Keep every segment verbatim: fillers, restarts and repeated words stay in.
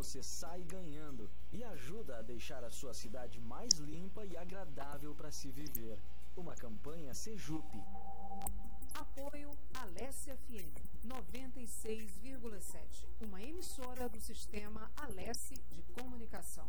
você sai ganhando e ajuda a deixar a sua cidade mais limpa e agradável para se viver. Uma campanha Sejup. Apoio Alesse F M noventa e seis vírgula sete, uma emissora do sistema Alesse de Comunicação.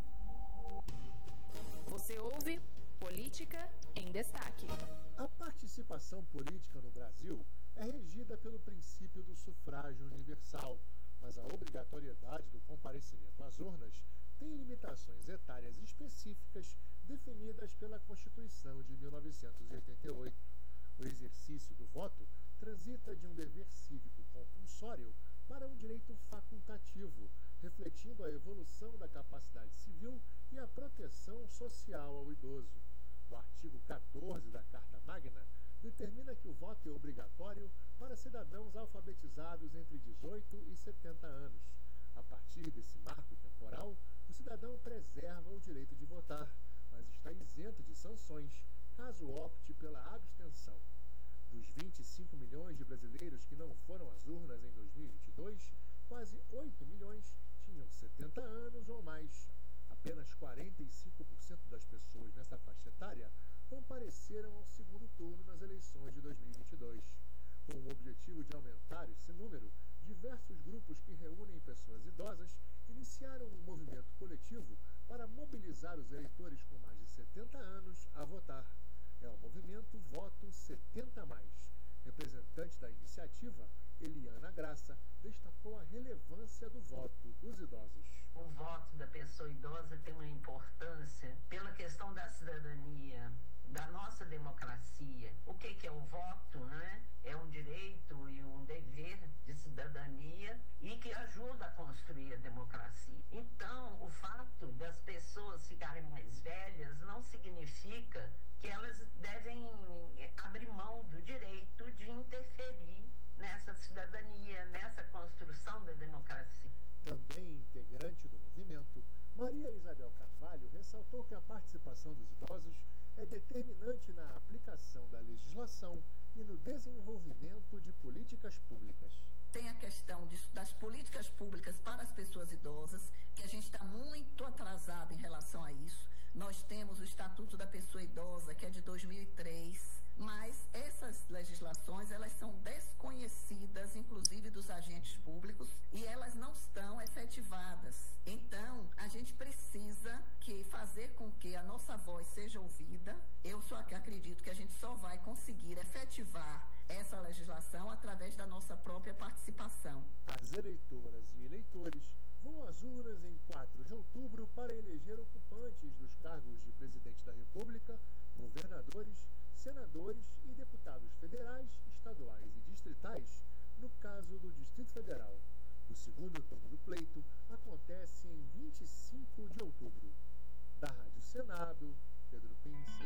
Você ouve Política em Destaque. A participação política no Brasil é regida pelo princípio do sufrágio universal, mas a obrigatoriedade do comparecimento às urnas tem limitações etárias específicas definidas pela Constituição de mil novecentos e oitenta e oito. O exercício do voto transita de um dever cívico compulsório para um direito facultativo, refletindo a evolução da capacidade civil e a proteção social ao idoso. O artigo quatorze da Carta Magna determina que o voto é obrigatório para cidadãos alfabetizados entre dezoito e setenta anos. A partir desse marco temporal, o cidadão preserva o direito de votar, mas está isento de sanções caso opte pela abstenção. Dos vinte e cinco milhões de brasileiros que não foram às urnas em dois mil e vinte e dois, quase oito milhões tinham setenta anos ou mais. Apenas quarenta e cinco por cento das pessoas nessa faixa etária compareceram ao segundo turno nas eleições de dois mil e vinte e dois. Com o objetivo de aumentar esse número, diversos grupos que reúnem pessoas idosas iniciaram um movimento coletivo para mobilizar os eleitores com mais de setenta anos a votar. É o movimento Voto setenta mais. Representante da iniciativa, Eliana Graça, destacou a relevância do voto dos idosos. O voto da pessoa idosa tem uma importância pela questão da cidadania, da nossa democracia. O que, que é o voto, né? É um direito e um dever de cidadania e que ajuda a construir a democracia. Então, o fato das pessoas ficarem mais velhas não significa que elas devem abrir mão do direito de interferir nessa cidadania, nessa construção da democracia. Também integrante do movimento, Maria Isabel Carvalho ressaltou que a participação dos idosos é determinante na aplicação da legislação e no desenvolvimento de políticas públicas. Tem a questão de, das políticas públicas para as pessoas idosas, que a gente está muito atrasado em relação a isso. Nós temos o Estatuto da Pessoa Idosa, que é de dois mil e três, mas essas legislações, elas são desconhecidas, inclusive dos agentes públicos, e elas não estão efetivadas. Então, a gente precisa que fazer com que a nossa voz seja ouvida. Eu só acredito que a gente só vai conseguir efetivar essa legislação através da nossa própria participação. As eleitoras e eleitores vão às urnas em quatro de outubro para eleger ocupantes dos cargos de presidente da República, governadores, senadores e deputados federais, estaduais e distritais, no caso do Distrito Federal. O segundo turno do pleito acontece em vinte e cinco de outubro. Da Rádio Senado, Pedro Pince.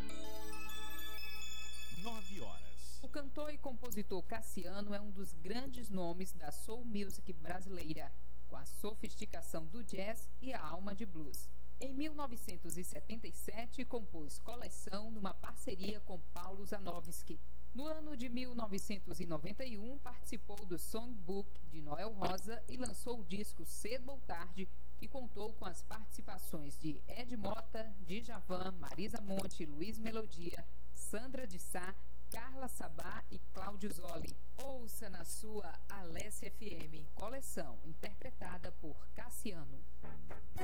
Nove horas. O cantor e compositor Cassiano é um dos grandes nomes da soul music brasileira, com a sofisticação do jazz e a alma de blues. Em mil novecentos e setenta e sete, compôs Coleção numa parceria com Paulo Zanowski. No ano de mil novecentos e noventa e um, participou do Songbook de Noel Rosa e lançou o disco Cedo ou Tarde, que contou com as participações de Ed Mota, Djavan, Marisa Monte, Luiz Melodia, Sandra de Sá, Carla Sabá e Cláudio Zoli. Ouça na sua Alesse F M, Coleção, interpretada por Cassiano.